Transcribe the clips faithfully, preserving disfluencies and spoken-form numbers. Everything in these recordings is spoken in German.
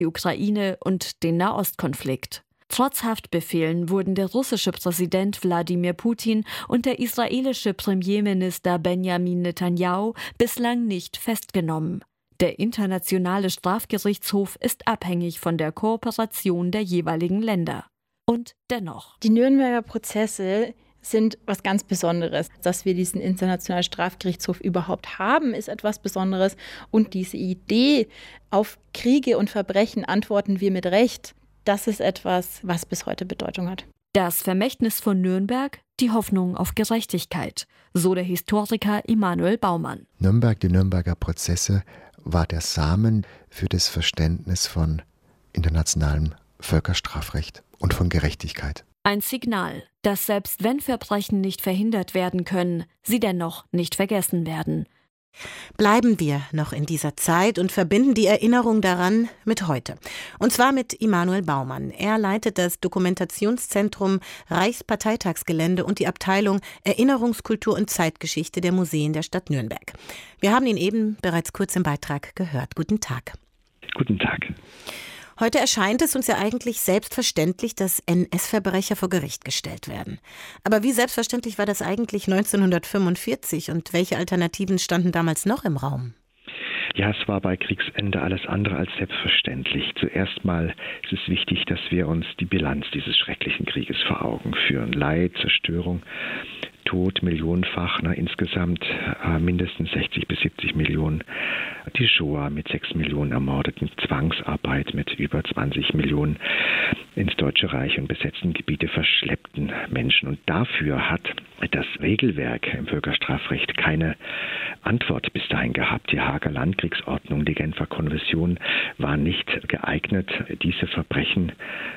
die Ukraine und den Nahostkonflikt. Trotz Haftbefehlen wurden der russische Präsident Wladimir Putin und der israelische Premierminister Benjamin Netanyahu bislang nicht festgenommen. Der Internationale Strafgerichtshof ist abhängig von der Kooperation der jeweiligen Länder. Und dennoch. Die Nürnberger Prozesse sind was ganz Besonderes. Dass wir diesen Internationalen Strafgerichtshof überhaupt haben, ist etwas Besonderes. Und diese Idee, auf Kriege und Verbrechen antworten wir mit Recht, das ist etwas, was bis heute Bedeutung hat. Das Vermächtnis von Nürnberg, die Hoffnung auf Gerechtigkeit, so der Historiker Immanuel Baumann. Nürnberg, die Nürnberger Prozesse, war der Samen für das Verständnis von internationalem Völkerstrafrecht und von Gerechtigkeit. Ein Signal, dass selbst wenn Verbrechen nicht verhindert werden können, sie dennoch nicht vergessen werden. Bleiben wir noch in dieser Zeit und verbinden die Erinnerung daran mit heute. Und zwar mit Immanuel Baumann. Er leitet das Dokumentationszentrum Reichsparteitagsgelände und die Abteilung Erinnerungskultur und Zeitgeschichte der Museen der Stadt Nürnberg. Wir haben ihn eben bereits kurz im Beitrag gehört. Guten Tag. Guten Tag. Heute erscheint es uns ja eigentlich selbstverständlich, dass N S-Verbrecher vor Gericht gestellt werden. Aber wie selbstverständlich war das eigentlich neunzehnhundertfünfundvierzig und welche Alternativen standen damals noch im Raum? Ja, es war bei Kriegsende alles andere als selbstverständlich. Zuerst mal ist es wichtig, dass wir uns die Bilanz dieses schrecklichen Krieges vor Augen führen. Leid, Zerstörung, Tod, millionenfach, na, insgesamt äh, mindestens sechzig bis siebzig Millionen. Die Shoah mit sechs Millionen Ermordeten, Zwangsarbeit mit über zwanzig Millionen ins Deutsche Reich und besetzten Gebiete verschleppten Menschen. Und dafür hat das Regelwerk im Völkerstrafrecht keine Antwort bis dahin gehabt. Die Haager Landkriegsordnung, die Genfer Konvention waren nicht geeignet, diese Verbrechen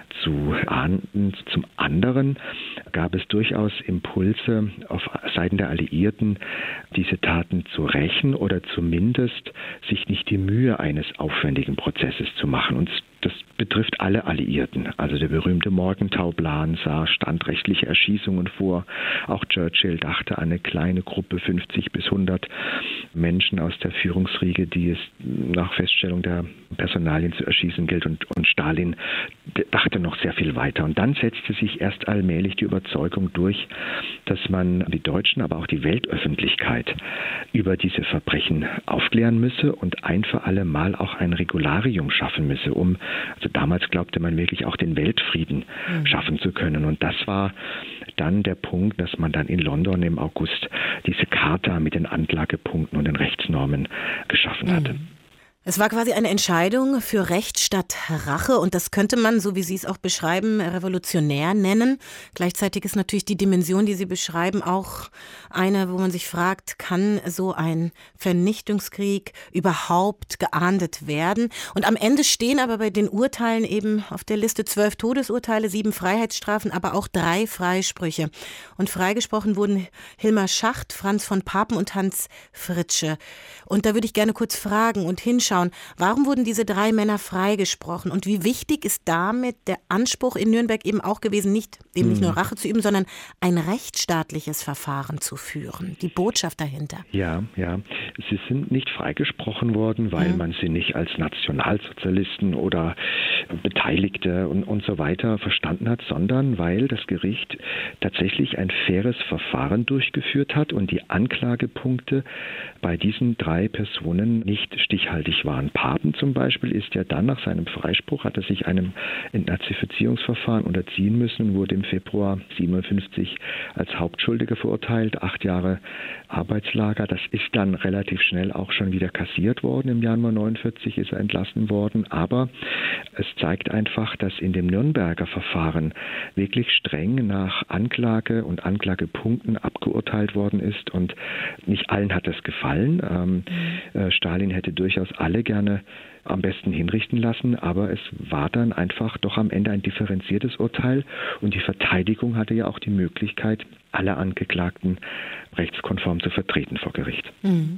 zu ahnden. Zum anderen gab es durchaus Impulse auf Seiten der Alliierten, diese Taten zu rächen oder zumindest sich nicht die Mühe eines aufwendigen Prozesses zu machen. Und das betrifft alle Alliierten. Also der berühmte Morgenthau-Plan sah standrechtliche Erschießungen vor. Auch Churchill dachte an eine kleine Gruppe, fünfzig bis hundert Menschen aus der Führungsriege, die es nach Feststellung der Personalien zu erschießen gilt. Und, und Stalin dachte noch sehr viel weiter. Und dann setzte sich erst allmählich die Überzeugung durch, dass man die Deutschen, aber auch die Weltöffentlichkeit über diese Verbrechen aufklären müsse und ein für alle Mal auch ein Regularium schaffen müsse, um, also damals glaubte man wirklich auch den Weltfrieden mhm. schaffen zu können. Und das war dann der Punkt, dass man dann in London im August diese Charta mit den Anklagepunkten und den Rechtsnormen geschaffen hatte. Mhm. Es war quasi eine Entscheidung für Recht statt Rache und das könnte man, so wie Sie es auch beschreiben, revolutionär nennen. Gleichzeitig ist natürlich die Dimension, die Sie beschreiben, auch eine, wo man sich fragt, kann so ein Vernichtungskrieg überhaupt geahndet werden? Und am Ende stehen aber bei den Urteilen eben auf der Liste zwölf Todesurteile, sieben Freiheitsstrafen, aber auch drei Freisprüche. Und freigesprochen wurden Hilmar Schacht, Franz von Papen und Hans Fritzsche. Und da würde ich gerne kurz fragen und hinschauen, warum wurden diese drei Männer freigesprochen und wie wichtig ist damit der Anspruch in Nürnberg eben auch gewesen, nicht, eben nicht nur Rache zu üben, sondern ein rechtsstaatliches Verfahren zu führen, die Botschaft dahinter? Ja, ja. Sie sind nicht freigesprochen worden, weil mhm. man sie nicht als Nationalsozialisten oder Beteiligte und, und so weiter verstanden hat, sondern weil das Gericht tatsächlich ein faires Verfahren durchgeführt hat und die Anklagepunkte bei diesen drei Personen nicht stichhaltig waren. Papen zum Beispiel ist ja dann nach seinem Freispruch, hat er sich einem Entnazifizierungsverfahren unterziehen müssen und wurde im Februar siebenundfünfzig als Hauptschuldiger verurteilt, acht Jahre Arbeitslager. Das ist dann relativ schnell auch schon wieder kassiert worden. Im Januar neunundvierzig ist er entlassen worden, aber es zeigt einfach, dass in dem Nürnberger Verfahren wirklich streng nach Anklage und Anklagepunkten abgeurteilt worden ist und nicht allen hat das gefallen. Ähm, äh, Stalin hätte durchaus alle gerne am besten hinrichten lassen, aber es war dann einfach doch am Ende ein differenziertes Urteil und die Verteidigung hatte ja auch die Möglichkeit, alle Angeklagten rechtskonform zu vertreten vor Gericht. Mhm.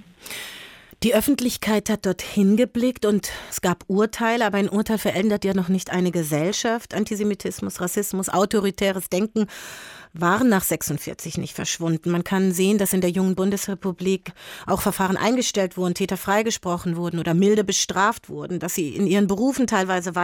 Die Öffentlichkeit hat dorthin geblickt und es gab Urteile, aber ein Urteil verändert ja noch nicht eine Gesellschaft. Antisemitismus, Rassismus, autoritäres Denken waren nach sechsundvierzig nicht verschwunden. Man kann sehen, dass in der jungen Bundesrepublik auch Verfahren eingestellt wurden, Täter freigesprochen wurden oder milde bestraft wurden, dass sie in ihren Berufen teilweise